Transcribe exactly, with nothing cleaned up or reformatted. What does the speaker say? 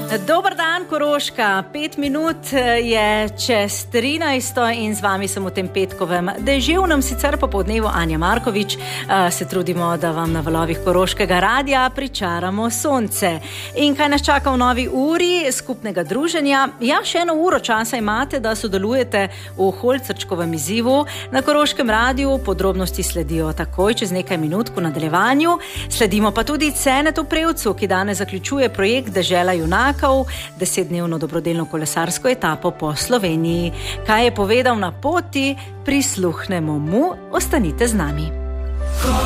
Dober dan, Koroška. Pet minut je čez trinajsto in z vami sem v tem petkovem deževnem, sicer popoldnevu Anja Markovič. Se trudimo, da vam na valovih Koroškega radia pričaramo sonce. In kaj nas čaka v novi uri skupnega druženja? Ja, še eno uro časa imate, da sodelujete v Holcerčkovem izzivu na Koroškem radiju. Podrobnosti sledijo takoj čez nekaj minut po nadaljevanju. Sledimo pa tudi Cenetu Prevcu, ki danes zaključuje projekt Dežela junakov, desetdnevno dobrodelno kolesarsko etapo po Sloveniji. Kaj je povedal na poti, prisluhnemo mu, ostanite z nami.